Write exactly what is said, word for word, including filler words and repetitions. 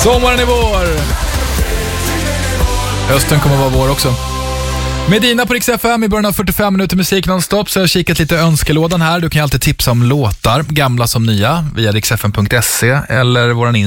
Sommaren är vår. Hösten kommer vara vår också. Med Dina på Rix F M i början av fyrtiofem minuter musik nonstop, så jag har kikat lite önskelådan här. Du kan ju alltid tipsa om låtar, gamla som nya, via rix f m punkt se eller våran